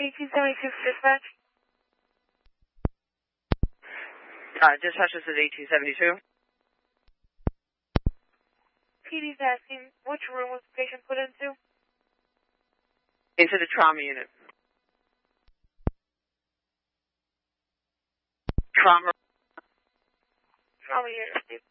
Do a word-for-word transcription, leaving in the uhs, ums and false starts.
eighteen seventy-two dispatch. Uh, dispatch, this is eighteen seventy-two. P D's asking which room was the patient put into? Into the trauma unit. Trauma. Trauma unit.